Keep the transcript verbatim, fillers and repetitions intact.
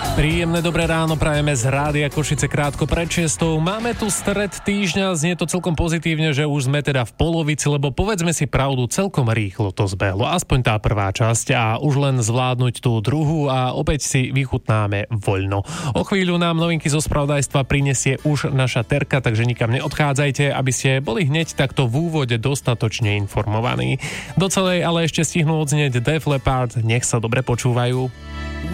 Príjemné dobré ráno prajeme z Rádia Košice krátko pred šiestou. Máme tu stred týždňa, znie to celkom pozitívne, že už sme teda v polovici, lebo povedzme si pravdu, celkom rýchlo to zbehlo. Aspoň tá prvá časť a už len zvládnuť tú druhú a opäť si vychutnáme voľno. O chvíľu nám novinky zo spravodajstva prinesie už naša Terka, takže nikam neodchádzajte, aby ste boli hneď takto v úvode dostatočne informovaní. Do celej ale ešte stihnú odznieť Def Leppard, nech sa dobre počúvajú.